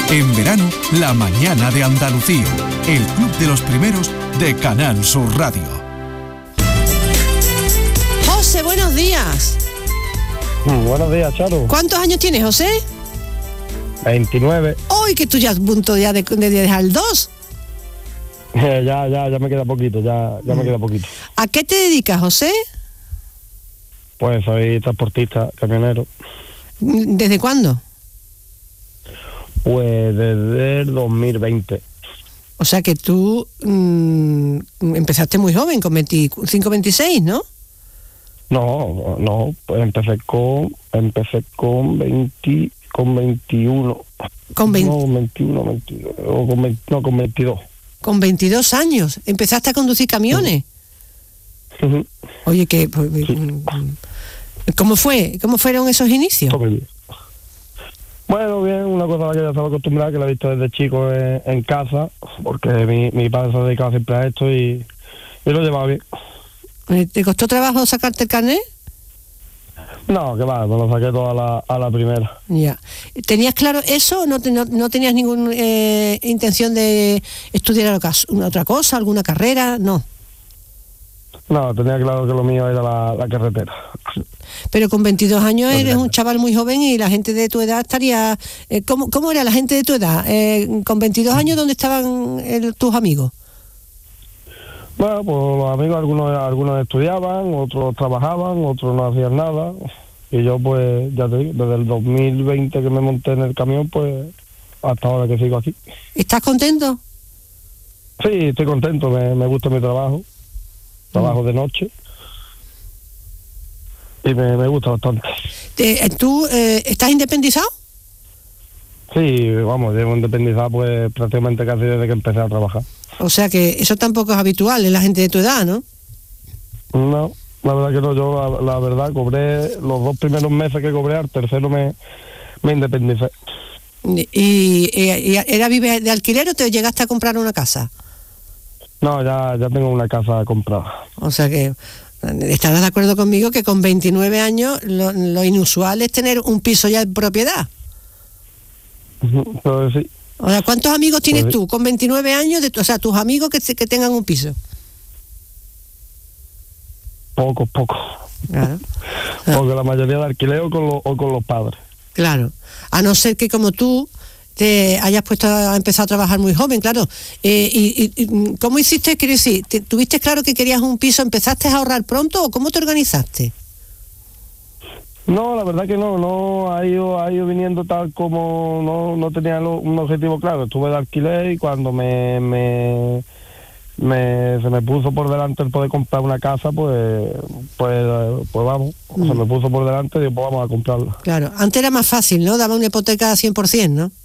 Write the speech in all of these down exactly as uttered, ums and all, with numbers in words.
En verano, La Mañana de Andalucía, el club de los primeros de Canal Sur Radio. José, buenos días. Mm, buenos días, Charo. ¿Cuántos años tienes, José? veintinueve. Hoy que tú ya a punto ya de, de dejar el dos. ya, ya, ya me queda poquito, ya, ya me queda poquito. ¿A qué te dedicas, José? Pues soy transportista, camionero. ¿Desde cuándo? Pues desde el dos mil veinte. O sea que tú mmm, empezaste muy joven, con veinticinco, veintiséis, ¿no? No, no, pues empecé con, empecé con veinte, con veintiuno. Con veinte. No, veintiuno, veintidós, o con veinte, no, con veintidós. Con veintidós años, empezaste a conducir camiones. Uh-huh. Oye, que pues, sí. ¿Cómo fue? ¿Cómo fueron esos inicios? Bueno, bien, una cosa a la que ya estaba acostumbrada, que la he visto desde chico en, en casa, porque mi, mi padre se ha dedicado siempre a esto y, y lo llevaba bien. ¿Te costó trabajo sacarte el carnet? No, que va, me lo saqué todo a la, a la primera. Ya. ¿Tenías claro eso o no, no, no tenías ninguna eh, intención de estudiar otra cosa, alguna carrera? No. No, tenía claro que lo mío era la, la carretera. Pero con veintidós años eres un chaval muy joven y la gente de tu edad estaría... Eh, ¿cómo, ¿Cómo era la gente de tu edad? Eh, con veintidós años, ¿dónde estaban eh, tus amigos? Bueno, pues los amigos, algunos algunos estudiaban, otros trabajaban, otros no hacían nada. Y yo, pues, ya te digo, desde el dos mil veinte que me monté en el camión, pues, hasta ahora que sigo aquí. ¿Estás contento? Sí, estoy contento, me, me gusta mi trabajo. Trabajo mm. de noche. Y me, me gusta bastante. ¿Tú eh, estás independizado? Sí, vamos, llevo independizado pues prácticamente casi desde que empecé a trabajar. O sea que eso tampoco es habitual en la gente de tu edad, ¿no? No, la verdad que no, yo la, la verdad cobré los dos primeros meses que cobré, al tercero me, me independicé. ¿Y, y, y era vive de alquiler o te llegaste a comprar una casa? No, ya, ya tengo una casa comprada. O sea que... ¿Estarás de acuerdo conmigo que con veintinueve años lo, lo inusual es tener un piso ya en propiedad? Pues sí. O sea, ¿cuántos amigos tienes pues sí. tú con veintinueve años? De, o sea, tus amigos que, que tengan un piso. Pocos, pocos. Claro. Porque la mayoría de alquiler o con, lo, o con los padres. Claro. A no ser que como tú te hayas puesto a empezar a trabajar muy joven, claro. Eh, y, y, ¿Cómo hiciste? Quiero decir, ¿tuviste claro que querías un piso? ¿Empezaste a ahorrar pronto o cómo te organizaste? No, la verdad que no, no ha ido, ha ido viniendo tal como no, no tenía lo, un objetivo claro. Estuve de alquiler y cuando me, me, me se me puso por delante el poder comprar una casa, pues pues, pues vamos, mm. se me puso por delante y digo, pues vamos a comprarla. Claro, antes era más fácil, ¿no? Daba una hipoteca cien por ciento, ¿no?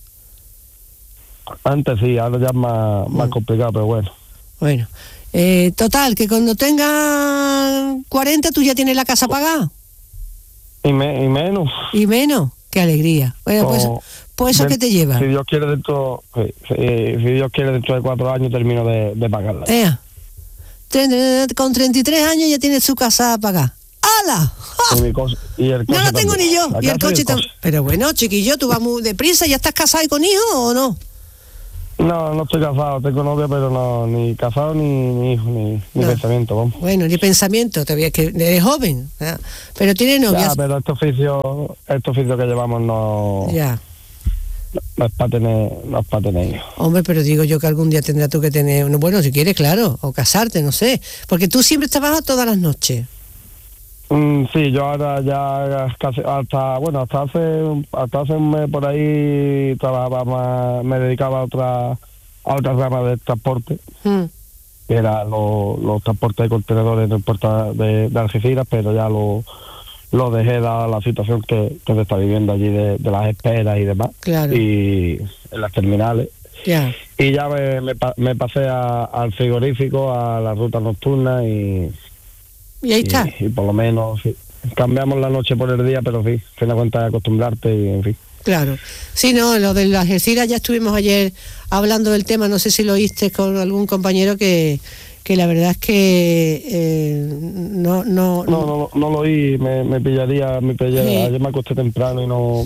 Antes sí, ahora ya es más, más complicado, pero bueno. Bueno, eh, total, que cuando tengas cuarenta tú ya tienes la casa pagada. Y, me, y menos. Y menos, qué alegría. Bueno, pues, pues eso de, que te lleva. Si Dios quiere dentro, si, si Dios quiere dentro de cuatro años termino de, de pagarla. Eh, con treinta y tres años ya tienes su casa pagada. ¡Hala! ¡Ah! Y, mi cosa, y el coche no lo tengo también. ni yo. La y el coche también. Pero bueno, chiquillo, ¿tú vas muy deprisa? ¿Ya estás casado y con hijos o no? No, no estoy casado, tengo novia, pero no, ni casado, ni, ni hijo, ni, ni no. pensamiento, vamos. Bueno, ni pensamiento, todavía que eres joven, ¿eh? Pero tiene novia. Ya, pero este oficio, este oficio que llevamos no... Ya. No, no es para tener, no es para tener hijos. Hombre, pero digo yo que algún día tendrás tú que tener, bueno, si quieres, claro, o casarte, no sé, porque tú siempre trabajas todas las noches. Mm, sí, yo ahora ya casi hasta, bueno, hasta hace hasta hace un mes por ahí trabajaba más, me dedicaba a otra a otra rama de transporte, mm. que era lo, los transportes de contenedores en el puerto de, de Algeciras, pero ya lo, lo dejé dada la situación que, que se está viviendo allí de, de las esperas y demás, claro. Y en las terminales. Yeah. Y ya me, me, me pasé a, al frigorífico, a la ruta nocturna y... Y ahí está. Y, y por lo menos, sí, cambiamos la noche por el día, pero sí, se da cuenta de acostumbrarte y en fin. Claro. Sí, no, lo de las Algeciras ya estuvimos ayer hablando del tema, no sé si lo oíste con algún compañero que, que la verdad es que eh, no, no, no... No, no, no lo oí, me, me pillaría, me pillaría, sí. Ayer me acosté temprano y no...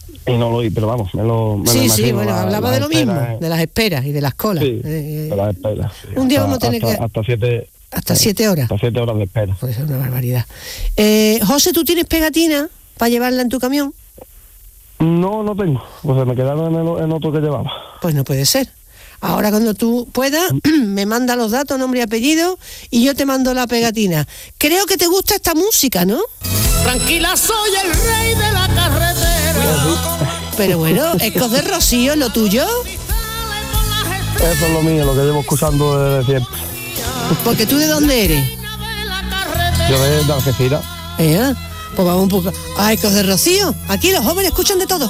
y no lo oí, pero vamos, me lo, me lo Sí, imagino. sí, bueno, la- hablaba las de lo mismo, esperas, de las esperas y de las colas. Sí, Eh, de las esperas. sí. un día Hasta- vamos a tener hasta- que- Hasta siete... hasta siete horas. Hasta siete horas de espera. Pues es una barbaridad. Eh, José, ¿tú tienes pegatina para llevarla en tu camión? No, no tengo. Pues se me quedaron en, el, en otro que llevaba. Pues no puede ser. Ahora cuando tú puedas, me manda los datos, nombre y apellido, y yo te mando la pegatina. Creo que te gusta esta música, ¿no? Tranquila, soy el rey de la carretera. Pero bueno, Ecos de Rocío, ¿lo tuyo? Eso es lo mío, lo que llevo escuchando desde siempre. Porque tú, ¿de dónde eres? Yo de, de Algeciras. Eh, pues vamos un poco. Ah, Ecos de Rocío. Aquí los jóvenes escuchan de todo.